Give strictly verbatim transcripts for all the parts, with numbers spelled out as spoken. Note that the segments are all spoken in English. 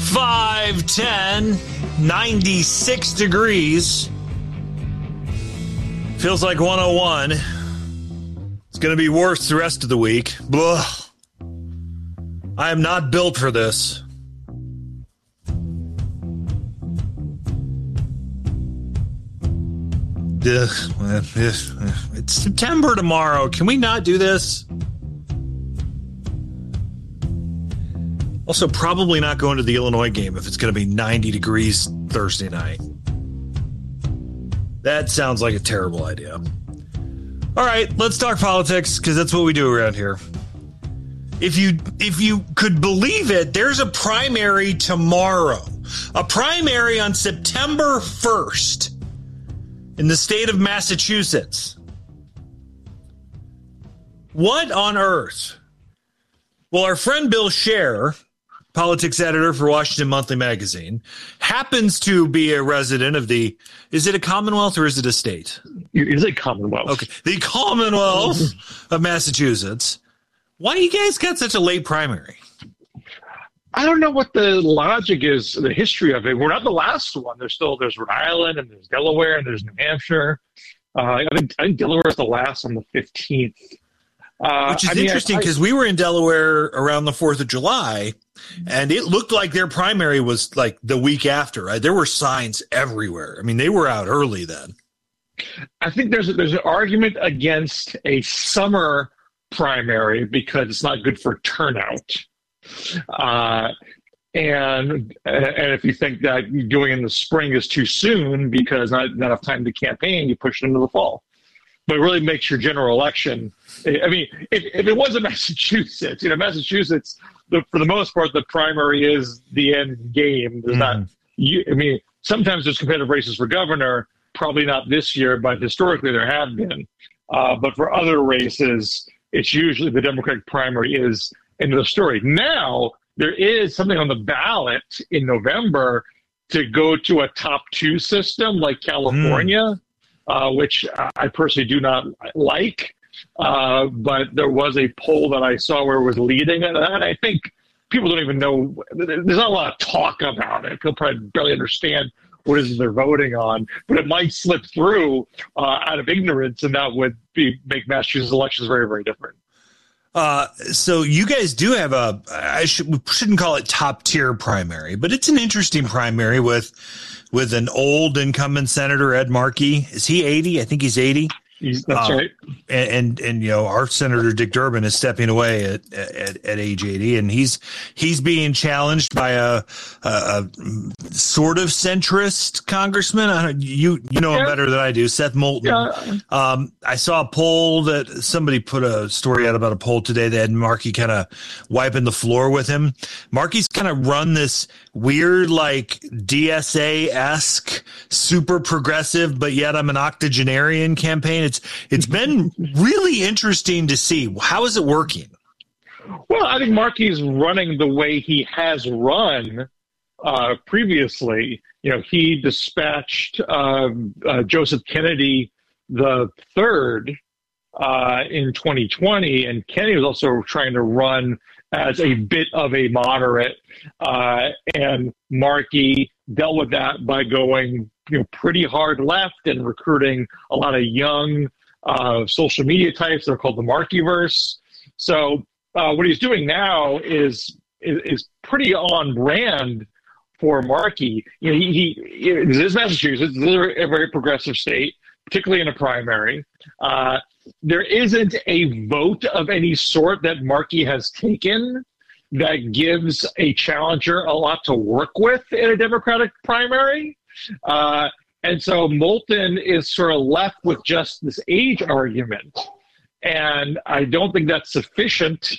five ten, ninety-six degrees. Feels like one oh one. It's going to be worse the rest of the week. Blah. I am not built for this. It's September tomorrow. Can we not do this? Also, probably not going to the Illinois game if it's going to be ninety degrees Thursday night. That sounds like a terrible idea. All right, let's talk politics because that's what we do around here. If you if you could believe it, there's a primary tomorrow. A primary on September first in the state of Massachusetts. What on earth? Well, our friend Bill Scher, politics editor for Washington Monthly Magazine, happens to be a resident of the, is it a Commonwealth or is it a state? It's a Commonwealth. Okay. The Commonwealth of Massachusetts. Why do you guys got such a late primary? I don't know what the logic is, the history of it. We're not the last one. There's still, there's Rhode Island and there's Delaware and there's New Hampshire. Uh, I think, I think Delaware is the last on the fifteenth. Uh, Which is I mean, interesting because we were in Delaware around the fourth of July, and it looked like their primary was like the week after. Right? There were signs everywhere. I mean, they were out early then. I think there's a, there's an argument against a summer primary because it's not good for turnout. Uh, and and if you think that doing in the spring is too soon because not, not enough time to campaign, you push it into the fall. But it really makes your general election. I mean, if, if it wasn't Massachusetts, you know, Massachusetts, the, for the most part, the primary is the end game. There's mm. not, you, I mean, sometimes there's competitive races for governor, probably not this year, but historically there have been. Uh, but for other races, it's usually the Democratic primary is into the story. Now, there is something on the ballot in November to go to a top two system like California. Mm. Uh, which I personally do not like, uh, but there was a poll that I saw where it was leading, and I think people don't even know. There's not a lot of talk about it. People probably barely understand what it is they're voting on, but it might slip through uh, out of ignorance, and that would be make Massachusetts elections very, very different. Uh, so you guys do have a, I should, we shouldn't call it top tier primary, but it's an interesting primary with, with an old incumbent senator, Ed Markey. Is he eighty? I think he's eighty. He's, that's uh, right. And, and, and, you know, our Senator Dick Durbin is stepping away at, at, at age eighty, and he's, he's being challenged by a, a, a sort of centrist congressman. I don't, you, you know him yeah. better than I do, Seth Moulton. Yeah. Um, I saw a poll that somebody put a story out about a poll today that had Markey kind of wiping the floor with him. Markey's kind of run this weird, like D S A-esque, super progressive, but yet I'm an octogenarian campaign. It's it's been really interesting to see. How is it working? Well, I think Markey's running the way he has run uh, previously. You know, he dispatched uh, uh, Joseph Kennedy the third uh, in twenty twenty, and Kennedy was also trying to run as a bit of a moderate, uh, and Markey dealt with that by going, you know, pretty hard left and recruiting a lot of young uh, social media types. They're called the Markeyverse. So uh, what he's doing now is, is is pretty on brand for Markey. You know, he, he this is Massachusetts. This is a very progressive state, particularly in a primary. Uh, there isn't a vote of any sort that Markey has taken that gives a challenger a lot to work with in a Democratic primary. Uh, and so Moulton is sort of left with just this age argument. And I don't think that's sufficient.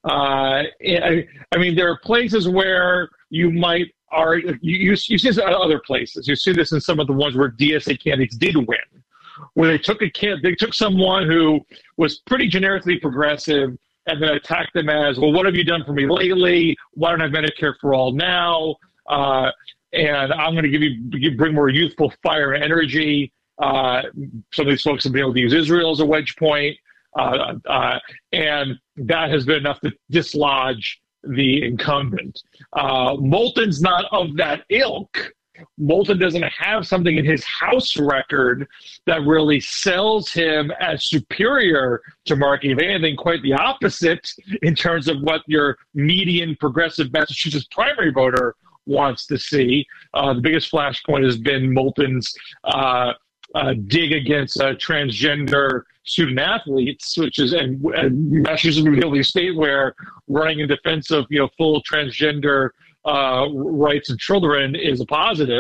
Uh, I, I mean, there are places where you might are you, you, you see this at other places. You see this in some of the ones where D S A candidates did win, where they took a can they took someone who was pretty generically progressive and then attacked them as, well, what have you done for me lately? Why don't I have Medicare for all now? Uh, and I'm going to give you give, bring more youthful fire and energy. Uh, some of these folks have been able to use Israel as a wedge point. Uh, uh, and that has been enough to dislodge the incumbent. Uh, Moulton's not of that ilk. Moulton doesn't have something in his House record that really sells him as superior to Markey. If anything, quite the opposite in terms of what your median progressive Massachusetts primary voter wants to see. Uh, the biggest flashpoint has been Moulton's uh, uh, dig against uh, transgender student athletes, which is, and, and Massachusetts would be the only state where running in defense of, you know, full transgender Uh, rights of children is a positive.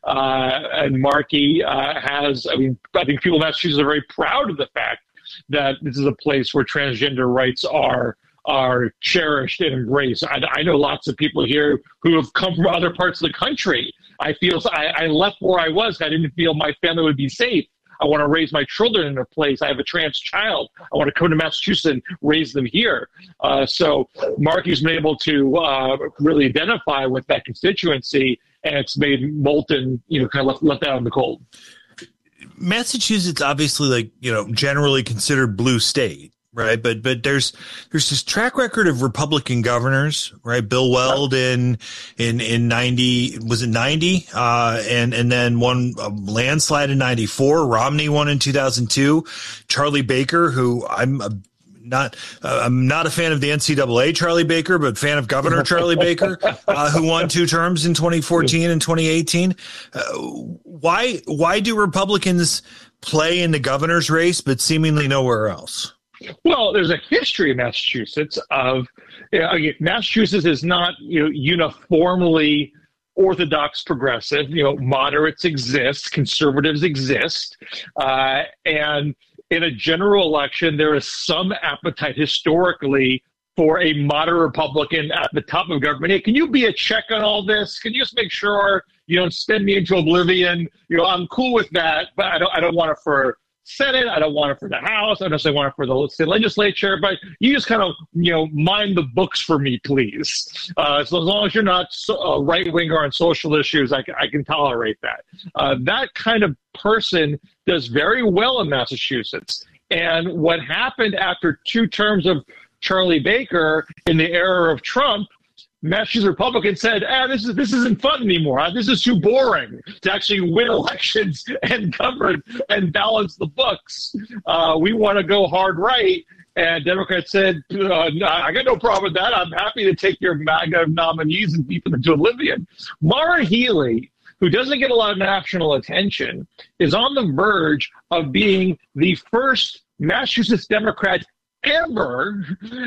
Uh, and Markey uh, has, I mean, I think people in Massachusetts are very proud of the fact that this is a place where transgender rights are are cherished and embraced. I, I know lots of people here who have come from other parts of the country. I feel I, I left where I was. I didn't feel my family would be safe. I want to raise my children in a place. I have a trans child. I want to come to Massachusetts and raise them here. Uh, so Markey's been able to uh, really identify with that constituency, and it's made Moulton, you know, kind of left, left out in the cold. Massachusetts, obviously, like, you know, generally considered blue state. Right. But but there's there's this track record of Republican governors. Right. Bill Weld in in in ninety. Was it ninety? Uh, and and then one a landslide in ninety-four. Romney won in two thousand two. Charlie Baker, who I'm a, not uh, I'm not a fan of the N C double A Charlie Baker, but fan of Governor Charlie Baker, uh, who won two terms in twenty fourteen and twenty eighteen. Uh, why why do Republicans play in the governor's race, but seemingly nowhere else? Well, there's a history in Massachusetts of, you know, Massachusetts is not, you know, uniformly orthodox progressive. You know, moderates exist, conservatives exist, uh, and in a general election, there is some appetite historically for a moderate Republican at the top of government. Hey, can you be a check on all this? Can you just make sure you don't spin me into oblivion? You know, I'm cool with that, but I don't. I don't want it for Senate. I don't want it for the House. I don't necessarily want it for the state legislature, but you just kind of, you know, mind the books for me, please. Uh, so as long as you're not so, uh, right-winger on social issues, I, I can tolerate that. Uh, that kind of person does very well in Massachusetts. And what happened after two terms of Charlie Baker in the era of Trump, Massachusetts Republicans said, ah, this is this isn't fun anymore. This is too boring to actually win elections and govern and balance the books. Uh, we want to go hard right. And Democrats said, uh, no, I got no problem with that. I'm happy to take your MAGA nominees and beat them into oblivion. Maura Healey, who doesn't get a lot of national attention, is on the verge of being the first Massachusetts Democrat ever,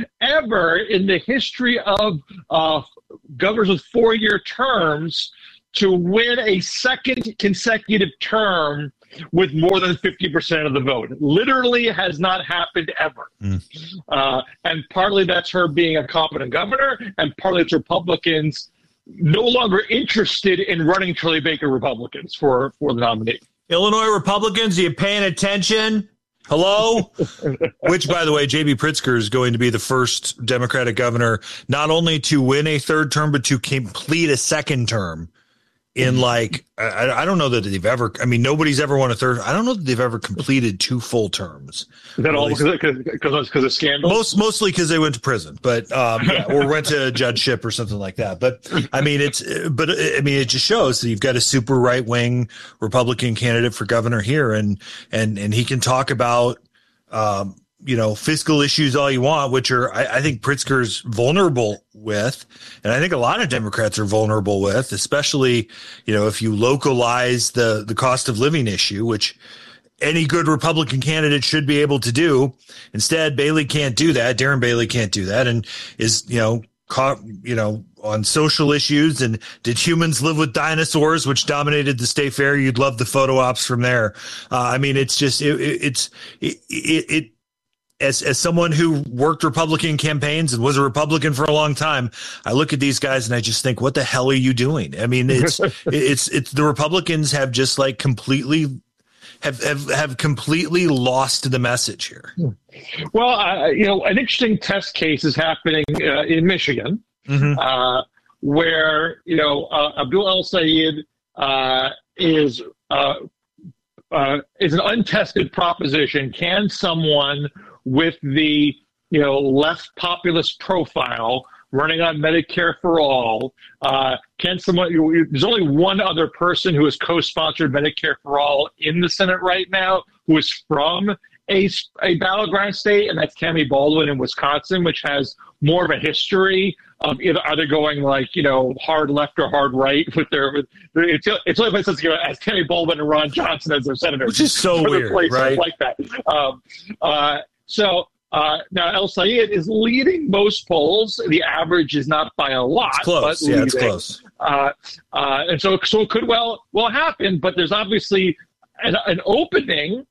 ever in the history of uh, governors with four-year terms to win a second consecutive term with more than fifty percent of the vote. Literally has not happened ever. Mm. Uh, and partly that's her being a competent governor, and partly it's Republicans no longer interested in running Charlie Baker Republicans for, for the nominee. Illinois Republicans, are you paying attention? Hello? Which, by the way, J B Pritzker is going to be the first Democratic governor not only to win a third term, but to complete a second term in like, I, I don't know that they've ever, I mean, nobody's ever won a third. I don't know that they've ever completed two full terms. Is that all because of scandals? Most, mostly because they went to prison, but, um, yeah, or went to judgeship or something like that. But I mean, it's, but I mean, it just shows that you've got a super right wing Republican candidate for governor here, and, and, and he can talk about, um, you know, fiscal issues all you want, which are, I, I think Pritzker's vulnerable with, and I think a lot of Democrats are vulnerable with, especially, you know, if you localize the, the cost of living issue, which any good Republican candidate should be able to do. Instead, Bailey can't do that. Darren Bailey can't do that, and is, you know, caught, you know, on social issues. And did humans live with dinosaurs, which dominated the state fair? You'd love the photo ops from there. Uh, I mean, it's just, it, it, it's, it, it, it As as someone who worked Republican campaigns and was a Republican for a long time, I look at these guys and I just think, what the hell are you doing? I mean, it's it's it's the Republicans have just like completely have have, have completely lost the message here. Well, uh, you know, an interesting test case is happening uh, in Michigan, mm-hmm. uh, where you know uh, Abdul El-Sayed uh, is uh, uh, is an untested proposition. Can someone with the, you know, left populist profile running on Medicare for All. Uh, can someone? There's only one other person who has co-sponsored Medicare for All in the Senate right now who is from a, a battleground state, and that's Tammy Baldwin in Wisconsin, which has more of a history of either, either going like, you know, hard left or hard right with their, with, it's, it's only place that's, you know, as Tammy Baldwin and Ron Johnson as their senators. Which is so weird, right? Like that. Um, uh, so uh, now El Sayed is leading most polls. The average is not by a lot. It's close. But yeah, leading. it's close. Uh, uh, and so, so it could well, well happen, but there's obviously an, an opening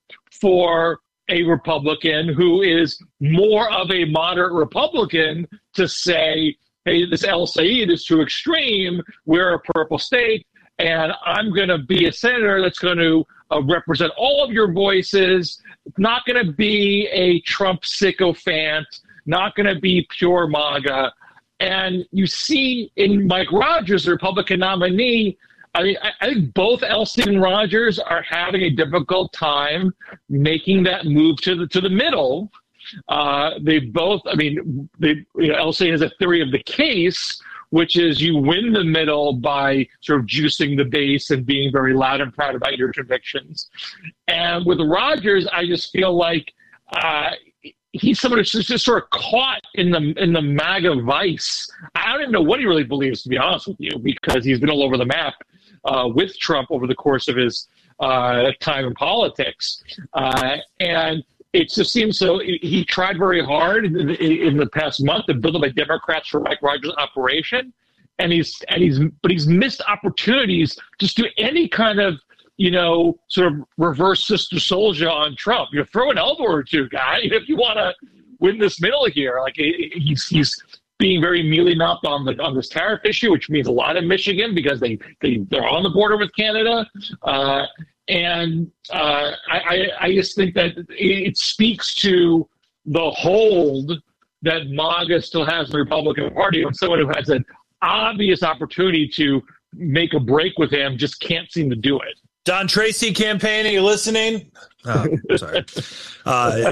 for a Republican who is more of a moderate Republican to say, hey, this El Sayed is too extreme. We're a purple state, and I'm going to be a senator that's going to uh, represent all of your voices, not going to be a Trump sycophant, not going to be pure MAGA. And you see in Mike Rogers, the Republican nominee, I mean, I, I think both El Sayed and Rogers are having a difficult time making that move to the to the middle. Uh, they both, I mean, they, you know, El Sayed has a theory of the case, which is you win the middle by sort of juicing the base and being very loud and proud about your convictions. And with Rogers, I just feel like uh, he's someone who's just sort of caught in the in the MAGA vice. I don't even know what he really believes, to be honest with you, because he's been all over the map uh, with Trump over the course of his uh, time in politics. Uh, and it just seems so. He tried very hard in the, in the past month to build up a Democrats for Mike Rogers operation, and he's and he's but he's missed opportunities to do any kind of, you know, sort of reverse Sister Souljah on Trump. You know, throw an elbow or two, guy, if you want to win this middle here. Like he's he's being very mealy-mouthed on the on this tariff issue, which means a lot in Michigan because they they they're on the border with Canada. Uh, And uh, I, I just think that it speaks to the hold that MAGA still has in the Republican Party on someone who has an obvious opportunity to make a break with him, just can't seem to do it. Don Tracy campaign, are you listening? Oh, sorry. uh,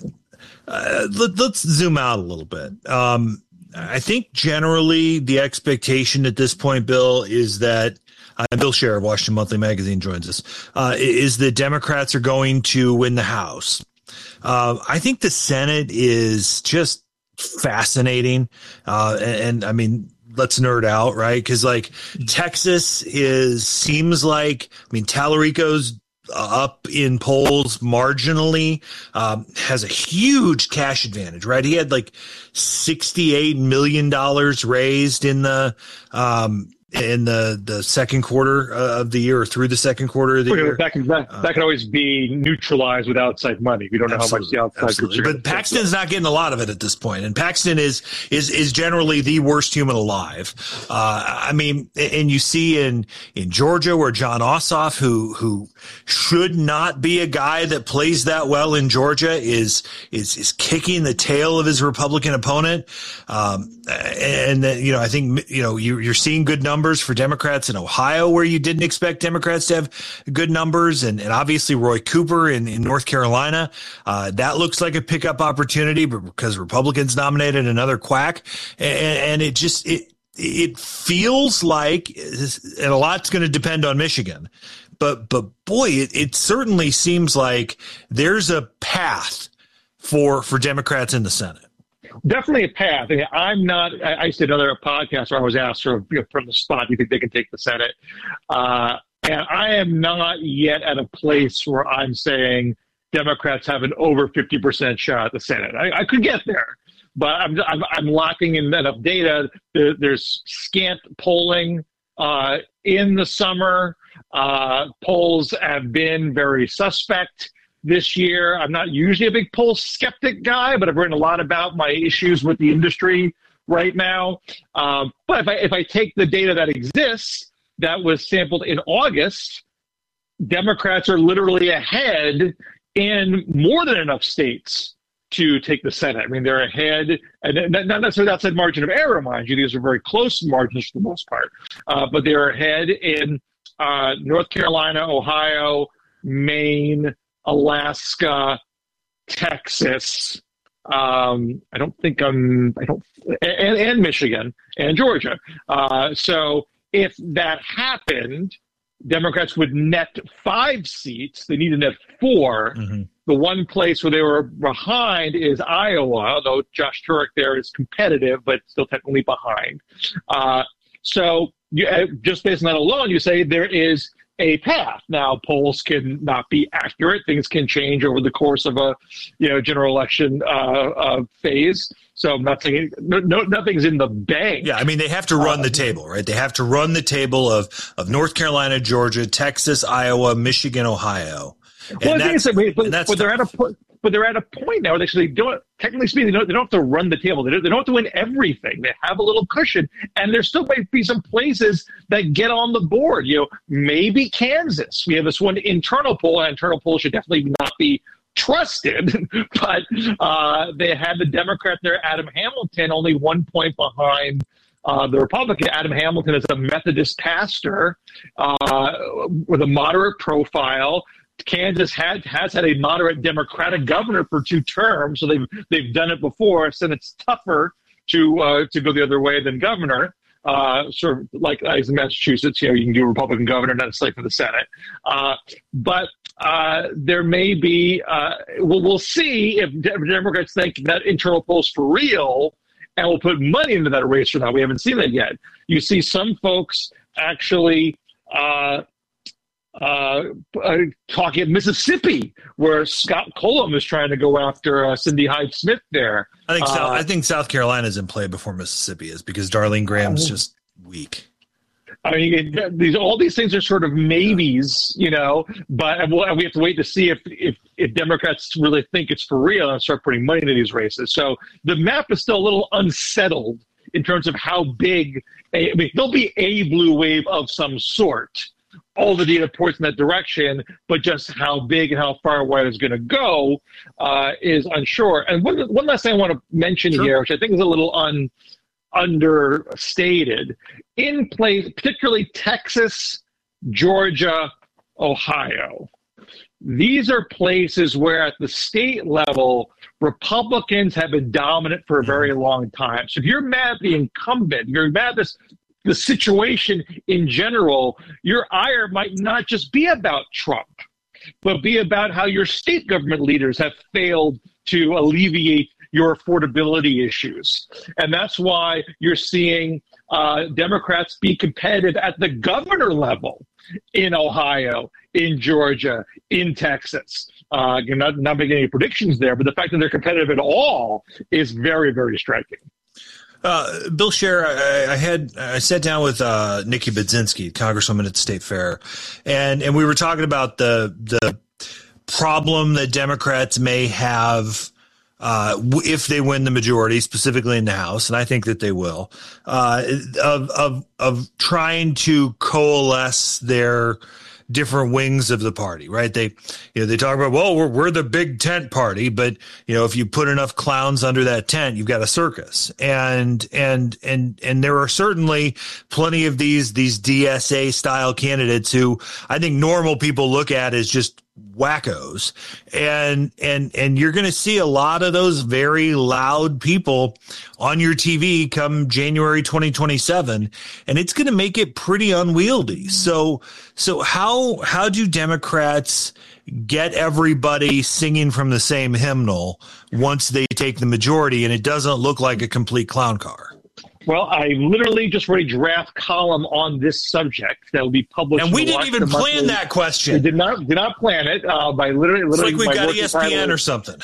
uh, let, let's zoom out a little bit. Um, I think generally the expectation at this point, Bill, is that Uh, Bill Scher of Washington Monthly Magazine joins us, uh, is that Democrats are going to win the House. Uh, I think the Senate is just fascinating. Uh, and, and I mean, let's nerd out, right? Because like Texas is seems like, I mean, Tallarico's up in polls marginally, um, has a huge cash advantage, right? He had like sixty-eight million dollars raised in the, um, in the, the second quarter of the year or through the second quarter of the okay, year. That can, that, that can always be neutralized with outside money. We don't know absolutely, how much the outside absolutely. But Paxton's not getting a lot of it at this point. And Paxton is, is, is generally the worst human alive. Uh, I mean, and you see in, in Georgia where John Ossoff, who, who should not be a guy that plays that well in Georgia, is, is, is kicking the tail of his Republican opponent. Um, and then, you know, I think, you know, you, you're seeing good numbers for Democrats in Ohio, where you didn't expect Democrats to have good numbers, and, and obviously Roy Cooper in, in North Carolina. Uh, that looks like a pickup opportunity, but because Republicans nominated another quack, and, and it just it it feels like, and a lot's going to depend on Michigan, but but boy, it, it certainly seems like there's a path for for Democrats in the Senate. Definitely a path. I'm not. I used to do another podcast where I was asked sort of, you know, from the spot, do you think they can take the Senate? Uh, and I am not yet at a place where I'm saying Democrats have an over fifty percent shot at the Senate. I, I could get there, but I'm, I'm, I'm locking in enough data. There, there's scant polling uh, in the summer. Uh, polls have been very suspect this year. I'm not usually a big poll skeptic guy, but I've written a lot about my issues with the industry right now. Um, but if I, if I take the data that exists, that was sampled in August, Democrats are literally ahead in more than enough states to take the Senate. I mean, they're ahead, and not necessarily outside margin of error, mind you. These are very close margins for the most part. Uh, but they're ahead in uh, North Carolina, Ohio, Maine, Alaska, Texas, Um, I don't think I'm. I don't. And, and Michigan and Georgia. Uh, so if that happened, Democrats would net five seats. They need to net four. Mm-hmm. The one place where they were behind is Iowa, although Josh Turek there is competitive, but still technically behind. Uh, so you, just based on that alone, you say there is a path. Now, polls can not be accurate. Things can change over the course of a, you know, general election uh, uh, phase. So I'm not saying no, no, nothing's in the bank. Yeah, I mean, they have to run uh, the table, right? They have to run the table of, of North Carolina, Georgia, Texas, Iowa, Michigan, Ohio. And well, the thing is that, but, but they're at a point. But they're at a point now. They actually don't. Technically speaking, they don't, they don't have to run the table. They don't, they don't have to win everything. They have a little cushion, and there still might be some places that get on the board. You know, maybe Kansas. We have this one internal poll. And internal poll should definitely not be trusted. But uh, they had the Democrat there, Adam Hamilton, only one point behind Uh, the Republican. Adam Hamilton is a Methodist pastor uh, with a moderate profile. Kansas had has had a moderate Democratic governor for two terms, so they've they've done it before. So it's tougher to uh, to go the other way than governor. Uh, sort of like as in Massachusetts, you know, you can do a Republican governor, not a slave for the Senate. Uh, but uh, there may be. Uh, we'll we'll see if Democrats think that internal polls for real and will put money into that race or not. We haven't seen that yet. You see some folks actually. Uh, Uh, uh, talking at Mississippi, where Scott Cullum is trying to go after uh, Cindy Hyde Smith there. I think uh, South, I think South Carolina is in play before Mississippi is because Darlene Graham's uh, just weak. I mean, it, these all these things are sort of maybes, you know. But we'll, we have to wait to see if, if if Democrats really think it's for real and start putting money into these races. So the map is still a little unsettled in terms of how big. A, I mean, there'll be a blue wave of some sort. All the data points in that direction, but just how big and how far away it's going to go uh, is unsure. And one, one last thing I want to mention sure. here, which I think is a little un, understated, in place, particularly Texas, Georgia, Ohio. These are places where at the state level, Republicans have been dominant for a very long time. So if you're mad at the incumbent, you're mad at this the situation in general, your ire might not just be about Trump, but be about how your state government leaders have failed to alleviate your affordability issues. And that's why you're seeing uh, Democrats be competitive at the governor level in Ohio, in Georgia, in Texas. Uh, you're not, not making any predictions there, but the fact that they're competitive at all is very, very striking. Uh, Bill Scher, I, I had I sat down with uh, Nikki Budzinski, Congresswoman at the State Fair, and and we were talking about the the problem that Democrats may have uh, if they win the majority, specifically in the House, and I think that they will, uh, of of of trying to coalesce their different wings of the party, right? They, you know, they talk about, well, we're, we're the big tent party, but you know, if you put enough clowns under that tent, you've got a circus. And, and, and, and there are certainly plenty of these, these D S A style candidates who I think normal people look at as just wackos. And, and, and you're going to see a lot of those very loud people on your T V come January twenty twenty-seven, and it's going to make it pretty unwieldy. So, so how, how do Democrats get everybody singing from the same hymnal once they take the majority and it doesn't look like a complete clown car? Well, I literally just wrote a draft column on this subject that will be published. And we didn't even plan that question. We did not did not plan it. Uh, by literally, literally, it's like we've got E S P N or something.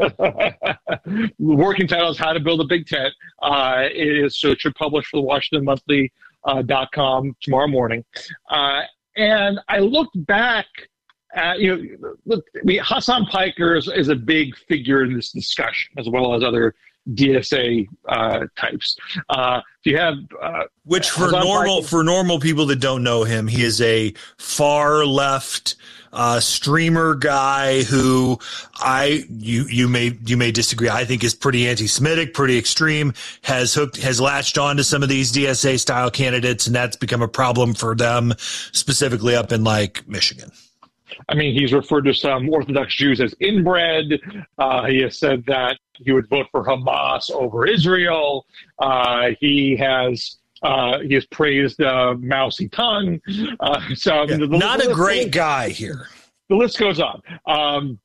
The working title is "How to Build a Big Tent." Uh, it is so it should publish for the Washington Monthly uh, dot com tomorrow morning. Uh, and I looked back. Uh, you know, look, I mean, Hassan Piker is, is a big figure in this discussion, as well as other D S A uh, types. Uh, you have uh, which for normal Piker, for normal people that don't know him, he is a far left uh, streamer guy who I you you may you may disagree. I think is pretty anti-Semitic, pretty extreme. Has hooked has latched on to some of these D S A style candidates, and that's become a problem for them, specifically up in like Michigan. I mean, he's referred to some Orthodox Jews as inbred. Uh, he has said that he would vote for Hamas over Israel. Uh, he has uh, he has praised uh, Mao Zedong. Uh, so yeah, the, the, not the a great goes, guy here. The list goes on. Um,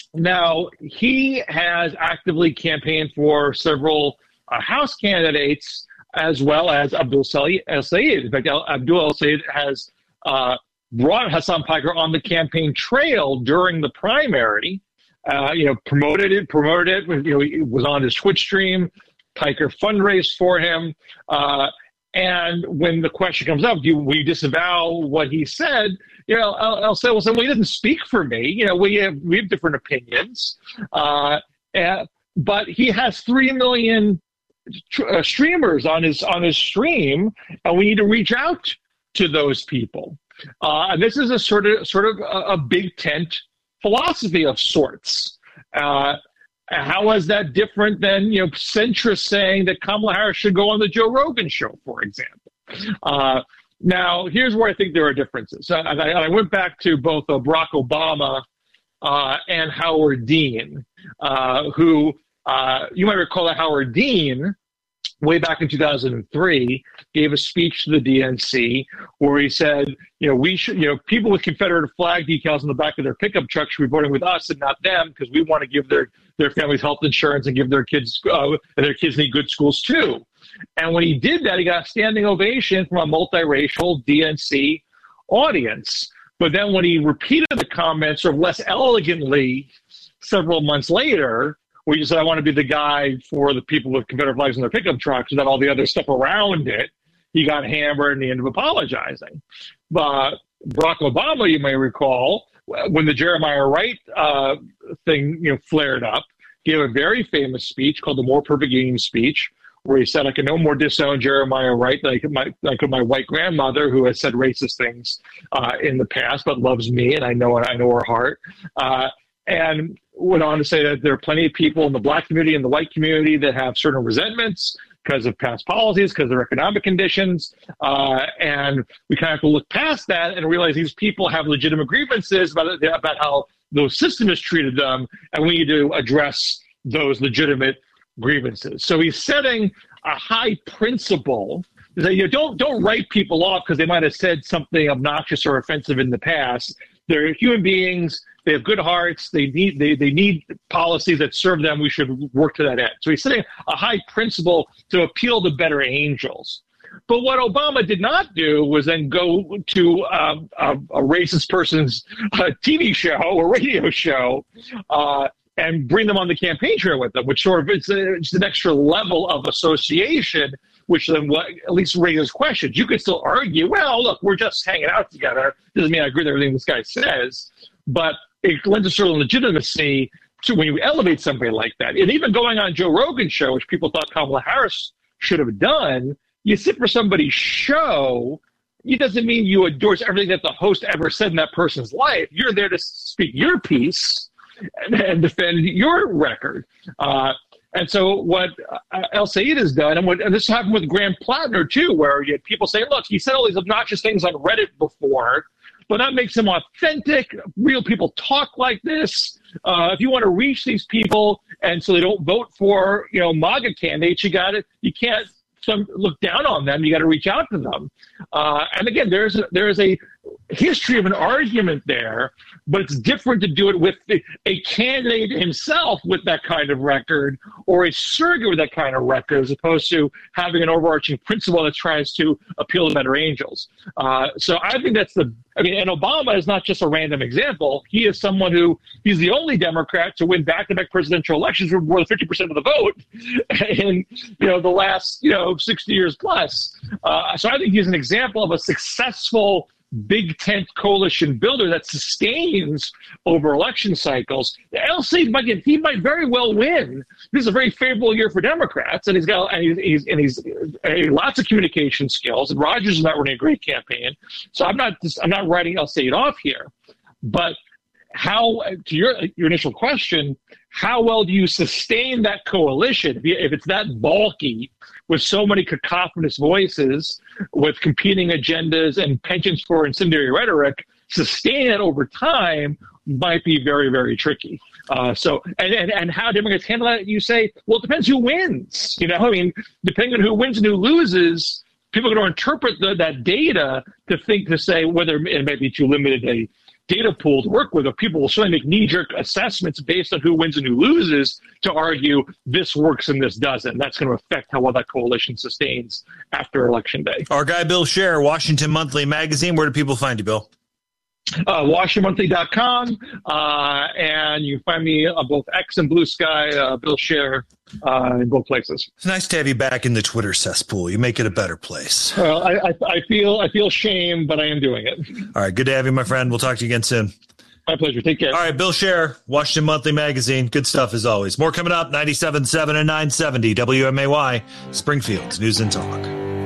now he has actively campaigned for several uh, House candidates, as well as Abdul El-Sayed. In fact, Abdul El-Sayed has uh, brought Hassan Piker on the campaign trail during the primary. Uh, you know, promoted it, promoted it. You know, he was on his Twitch stream. Piker fundraised for him. Uh, and when the question comes up, do we disavow what he said? You know, I'll, I'll say, well, so, well, he doesn't speak for me. You know, we have we have different opinions. Uh, and, but he has three million tr- uh, streamers on his on his stream, and we need to reach out to those people. Uh, and this is a sort of sort of a, a big tent philosophy of sorts. Uh, how is that different than, you know, centrists saying that Kamala Harris should go on the Joe Rogan show, for example? Uh, now, here's where I think there are differences. Uh, and I, I went back to both uh, Barack Obama uh, and Howard Dean, uh, who uh, you might recall that Howard Dean, way back in two thousand three, gave a speech to the D N C where he said, you know, we should, you know, people with Confederate flag decals on the back of their pickup truck should be voting with us and not them, because we want to give their, their families health insurance and give their kids, uh, and their kids need good schools too. And when he did that, he got a standing ovation from a multiracial D N C audience. But then when he repeated the comments sort of less elegantly several months later, where he said, I want to be the guy for the people with Confederate flags on their pickup trucks, and then all the other stuff around it, he got hammered and he ended up apologizing. But Barack Obama, you may recall, when the Jeremiah Wright uh, thing you know flared up, gave a very famous speech called the More Perfect Union speech, where he said, I can no more disown Jeremiah Wright than I could my, I could my white grandmother, who has said racist things uh, in the past, but loves me, and I know I know her heart. Uh, and went on to say that there are plenty of people in the black community and the white community that have certain resentments because of past policies, because of their economic conditions. Uh, and we kind of have to look past that and realize these people have legitimate grievances about, about how the system has treated them, and we need to address those legitimate grievances. So he's setting a high principle that you know, don't don't write people off because they might have said something obnoxious or offensive in the past. They're human beings. They have good hearts. They need they, they need policies that serve them. We should work to that end. So he's setting a high principle to appeal to better angels. But what Obama did not do was then go to um, a, a racist person's uh, T V show or radio show uh, and bring them on the campaign trail with them, which sort of it's, a, it's an extra level of association, which then what, at least raises questions. You could still argue, well, look, we're just hanging out together. Doesn't mean I agree with everything this guy says, but it lends a certain legitimacy to when you elevate somebody like that. And even going on Joe Rogan's show, which people thought Kamala Harris should have done, you sit for somebody's show, it doesn't mean you endorse everything that the host ever said in that person's life. You're there to speak your piece and, and defend your record. Uh, and so what uh, El-Sayed has done, and, what, and this happened with Graham Plattner too, where you had people say, look, he said all these obnoxious things on Reddit before, but that makes him authentic. Real people talk like this. Uh, if you want to reach these people and so they don't vote for, you know, MAGA candidates, you got it. You can't some look down on them. You got to reach out to them. Uh, and again, there's a, there is a history of an argument there, but it's different to do it with the, a candidate himself with that kind of record or a surrogate with that kind of record, as opposed to having an overarching principle that tries to appeal to better angels. Uh, so I think that's the, I mean, and Obama is not just a random example. He is someone who, he's the only Democrat to win back-to-back presidential elections with more than fifty percent of the vote in, you know, the last, you know, sixty years plus. Uh, so I think he's an example of a successful big tent coalition builder that sustains over election cycles. El-Sayed might get, he might very well win. This is a very favorable year for Democrats, and he's got and he's, he's and he's uh, lots of communication skills. And Rogers is not running a great campaign, so I'm not just, I'm not writing El-Sayed off here. But how, to your your initial question, how well do you sustain that coalition if, you, if it's that bulky with so many cacophonous voices, with competing agendas and penchants for incendiary rhetoric? sustain it over time might be very, very tricky. Uh, so, and, and, and how Democrats handle that, you say, well, it depends who wins. You know, I mean, depending on who wins and who loses, people are going to interpret the, that data to think, to say whether it might be too limited a data pool to work with, or people will certainly make knee-jerk assessments based on who wins and who loses to argue this works and this doesn't. That's going to affect how well that coalition sustains after Election Day. Our guy, Bill Scher, Washington Monthly Magazine. Where do people find you, Bill? Uh, Washington Monthly dot com, uh, and you can find me on both X and Blue Sky, uh, Bill Scher, uh, in both places. It's nice to have you back in the Twitter cesspool. You make it a better place. Well, I, I, I feel I feel shame, but I am doing it. All right, good to have you, my friend. We'll talk to you again soon. My pleasure. Take care. All right, Bill Scher, Washington Monthly Magazine. Good stuff as always. More coming up, ninety-seven point seven and nine seventy W M A Y, Springfield's News and Talk.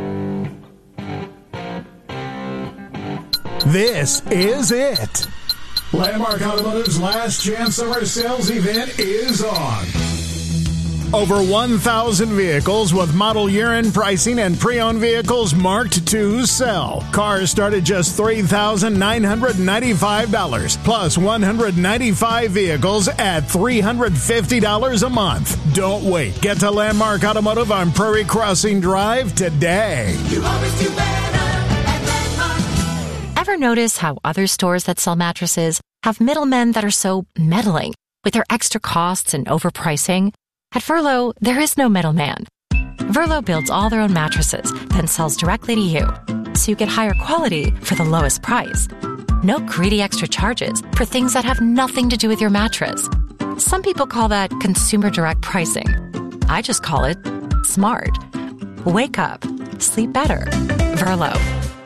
This is it. Landmark Automotive's last chance summer sales event is on. Over one thousand vehicles with model year-end pricing and pre-owned vehicles marked to sell. Cars start at just three thousand nine hundred ninety-five dollars, plus one hundred ninety-five vehicles at three hundred fifty dollars a month. Don't wait. Get to Landmark Automotive on Prairie Crossing Drive today. You always do better. Ever notice how other stores that sell mattresses have middlemen that are so meddling with their extra costs and overpricing? At Verlo, there is no middleman. Verlo builds all their own mattresses, then sells directly to you, so you get higher quality for the lowest price. No greedy extra charges for things that have nothing to do with your mattress. Some people call that consumer direct pricing. I just call it smart. Wake up. Sleep better. Verlo.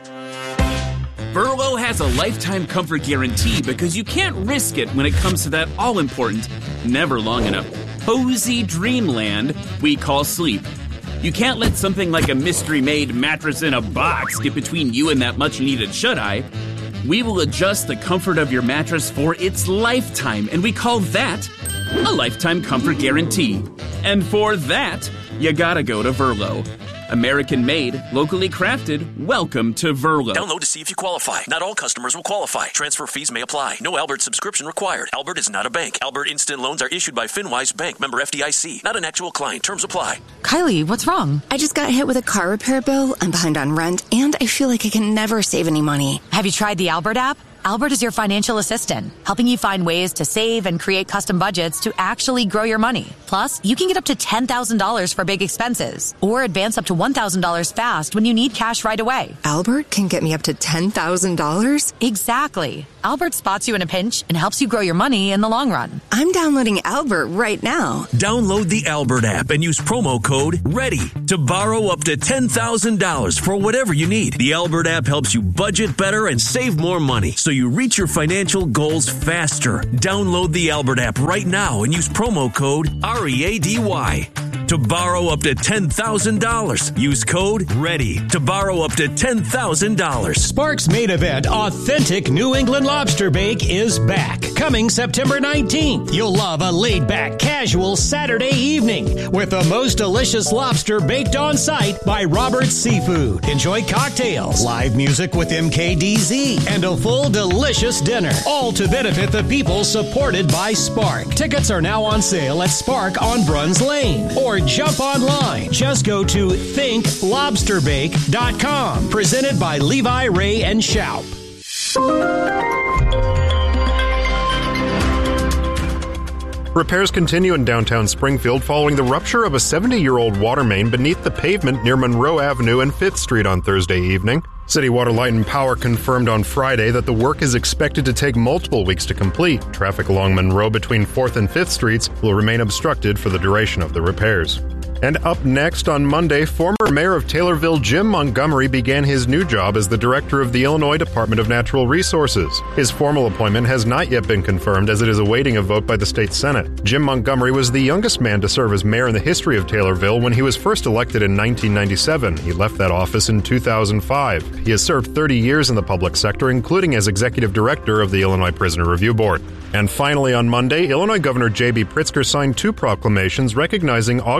Verlo has a lifetime comfort guarantee because you can't risk it when it comes to that all-important, never long enough, cozy dreamland we call sleep. You can't let something like a mystery-made mattress in a box get between you and that much-needed shut-eye. We will adjust the comfort of your mattress for its lifetime, and we call that a lifetime comfort guarantee. And for that, you gotta go to Verlo. American-made, locally crafted, welcome to Verlo. Download to see if you qualify. Not all customers will qualify. Transfer fees may apply. No Albert subscription required. Albert is not a bank. Albert Instant Loans are issued by FinWise Bank, member F D I C. Not an actual client. Terms apply. Kylie, what's wrong? I just got hit with a car repair bill. I'm behind on rent, and I feel like I can never save any money. Have you tried the Albert app? Albert is your financial assistant, helping you find ways to save and create custom budgets to actually grow your money. Plus, you can get up to ten thousand dollars for big expenses or advance up to one thousand dollars fast when you need cash right away. Albert can get me up to ten thousand dollars? Exactly. Albert spots you in a pinch and helps you grow your money in the long run. I'm downloading Albert right now. Download the Albert app and use promo code READY to borrow up to ten thousand dollars for whatever you need. The Albert app helps you budget better and save more money so you reach your financial goals faster. Download the Albert app right now and use promo code R E A D Y to borrow up to ten thousand dollars. Use code READY to borrow up to ten thousand dollars. Sparks' main event, Authentic New England Lobster Bake, is back. Coming September nineteenth. You'll love a laid-back, casual Saturday evening with the most delicious lobster baked on site by Robert's Seafood. Enjoy cocktails, live music with M K D Z, and a full delicious dinner. All to benefit the people supported by Spark. Tickets are now on sale at Spark on Bruns Lane. Or jump online. Just go to think lobster bake dot com. Presented by Levi, Ray, and Shoup. Repairs continue in downtown Springfield following the rupture of a seventy-year-old water main beneath the pavement near Monroe Avenue and fifth Street on Thursday evening. City Water, Light and Power confirmed on Friday that the work is expected to take multiple weeks to complete. Traffic along Monroe between fourth and fifth Streets will remain obstructed for the duration of the repairs. And up next on Monday, former mayor of Taylorville Jim Montgomery began his new job as the director of the Illinois Department of Natural Resources. His formal appointment has not yet been confirmed as it is awaiting a vote by the state Senate. Jim Montgomery was the youngest man to serve as mayor in the history of Taylorville when he was first elected in nineteen ninety-seven. He left that office in two thousand five. He has served thirty years in the public sector, including as executive director of the Illinois Prisoner Review Board. And finally on Monday, Illinois Governor J B Pritzker signed two proclamations recognizing August thirty-first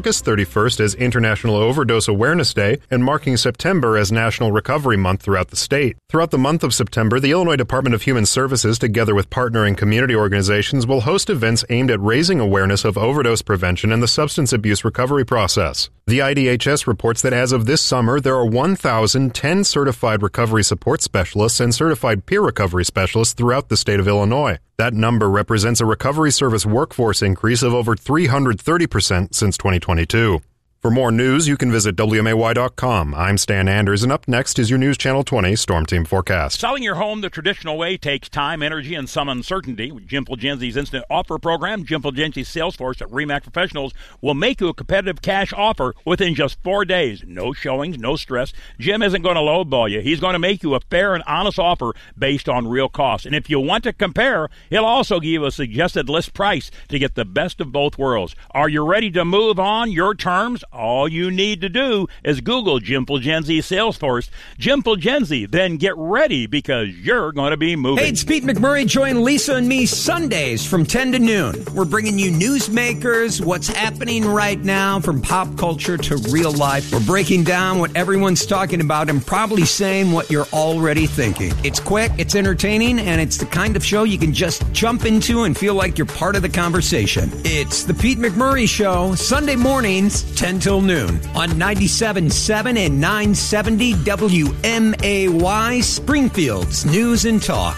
thirty-first as International Overdose Awareness Day and marking September as National Recovery Month throughout the state. Throughout the month of September, the Illinois Department of Human Services, together with partnering community organizations, will host events aimed at raising awareness of overdose prevention and the substance abuse recovery process. The I D H S reports that as of this summer, there are one thousand ten certified recovery support specialists and certified peer recovery specialists throughout the state of Illinois. That number represents a recovery service workforce increase of over three hundred thirty percent since twenty twenty-two. For more news, you can visit W M A Y dot com. I'm Stan Anders, and up next is your News Channel twenty Storm Team Forecast. Selling your home the traditional way takes time, energy, and some uncertainty. With Jim Fulgenzi's Instant Offer Program, Jim Fulgenzi's sales force at RE/MAX Professionals will make you a competitive cash offer within just four days. No showings, no stress. Jim isn't going to lowball you. He's going to make you a fair and honest offer based on real costs. And if you want to compare, he'll also give you a suggested list price to get the best of both worlds. Are you ready to move on your terms? All you need to do is Google Jim Fulgenzi Salesforce. Jim Fulgenzi, then get ready because you're going to be moving. Hey, it's Pete McMurray. Join Lisa and me Sundays from ten to noon. We're bringing you newsmakers, what's happening right now from pop culture to real life. We're breaking down what everyone's talking about and probably saying what you're already thinking. It's quick, it's entertaining, and it's the kind of show you can just jump into and feel like you're part of the conversation. It's the Pete McMurray Show, Sunday mornings, ten till noon on ninety-seven point seven and nine seventy W M A Y, Springfield's News and Talk.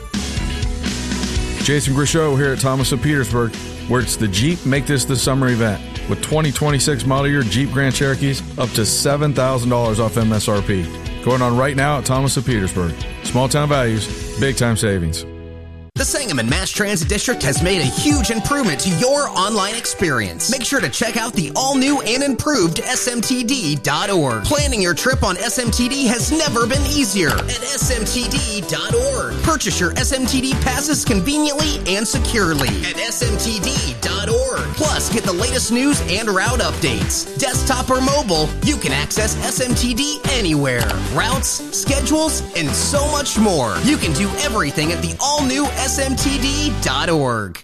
Jason Grisho here at Thomas of Petersburg, where it's the Jeep Make This the Summer event. With twenty twenty-six model year Jeep Grand Cherokees up to seven thousand dollars off M S R P. Going on right now at Thomas of Petersburg. Small town values, big time savings. The Sangamon Mass Transit District has made a huge improvement to your online experience. Make sure to check out the all-new and improved S M T D dot org. Planning your trip on S M T D has never been easier at S M T D dot org. Purchase your S M T D passes conveniently and securely at S M T D dot org. Plus, get the latest news and route updates. Desktop or mobile, you can access S M T D anywhere. Routes, schedules, and so much more. You can do everything at the all-new S M T D dot org.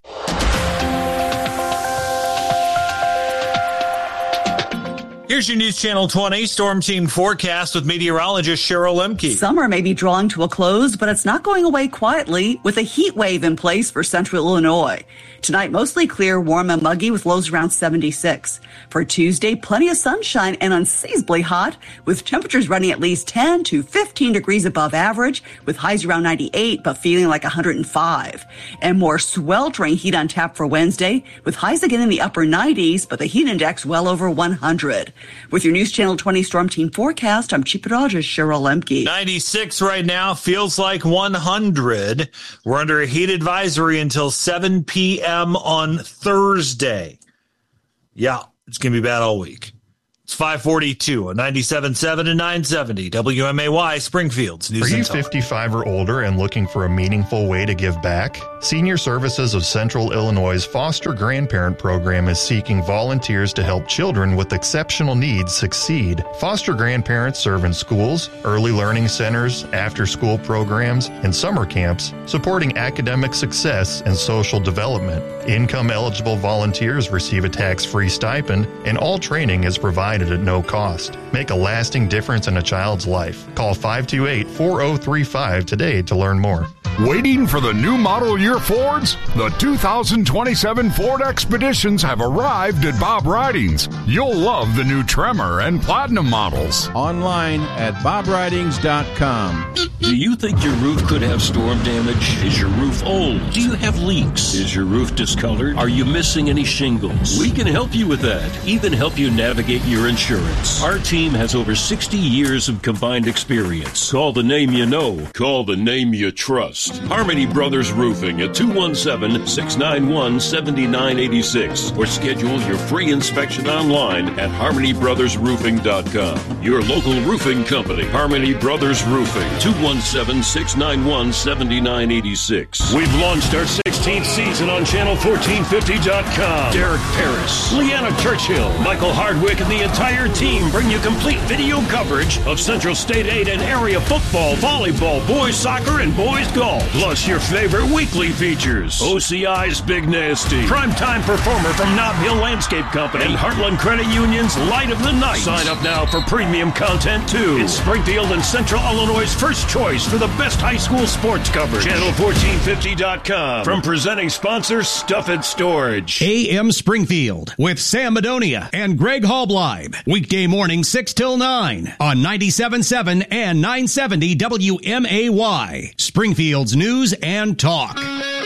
Here's your News Channel twenty Storm Team Forecast with meteorologist Cheryl Lemke. Summer may be drawing to a close, but it's not going away quietly with a heat wave in place for central Illinois. Tonight, mostly clear, warm and muggy with lows around seventy-six. For Tuesday, plenty of sunshine and unseasonably hot with temperatures running at least ten to fifteen degrees above average with highs around ninety-eight but feeling like one hundred five. And more sweltering heat on tap for Wednesday with highs again in the upper nineties but the heat index well over one hundred. With your News Channel twenty Storm Team Forecast, I'm Chief Meteorologist Cheryl Lemke. ninety-six right now, feels like one hundred. We're under a heat advisory until seven p.m. on Thursday. Yeah, it's going to be bad all week. It's five forty-two on ninety-seven point seven and nine seventy W M A Y, Springfield's News Are you and Talk. fifty-five or older and looking for a meaningful way to give back? Senior Services of Central Illinois' Foster Grandparent Program is seeking volunteers to help children with exceptional needs succeed. Foster grandparents serve in schools, early learning centers, after-school programs, and summer camps, supporting academic success and social development. Income-eligible volunteers receive a tax-free stipend, and all training is provided at no cost. Make a lasting difference in a child's life. Call five two eight, four oh three five today to learn more. Waiting for the new model year Fords? The two thousand twenty-seven Ford Expeditions have arrived at Bob Ridings. You'll love the new Tremor and Platinum models. Online at bob ridings dot com. Do you think your roof could have storm damage? Is your roof old? Do you have leaks? Is your roof discolored? Are you missing any shingles? We can help you with that. Even help you navigate your insurance. Our team has over sixty years of combined experience. Call the name you know. Call the name you trust. Harmony Brothers Roofing at two one seven, six nine one, seven nine eight six or schedule your free inspection online at harmony brothers roofing dot com. Your local roofing company, Harmony Brothers Roofing, two one seven, six nine one, seven nine eight six. We've launched our sixteenth season on channel fourteen fifty dot com. Derek Paris, Leanna Churchill, Michael Hardwick, and the entire team bring you complete video coverage of Central State eight and area football, volleyball, boys soccer, and boys golf. all. Plus your favorite weekly features. O C I's Big Nasty, primetime performer from Nob Hill Landscape Company, and Heartland Credit Union's Light of the Night. Sign up now for premium content too. It's Springfield and Central Illinois' first choice for the best high school sports coverage. channel fourteen fifty dot com. From presenting sponsor Stuff It Storage. A M Springfield with Sam Madonia and Greg Hallbleib. Weekday morning six till nine on ninety-seven point seven and nine seventy W M A Y. Springfield's News and Talk.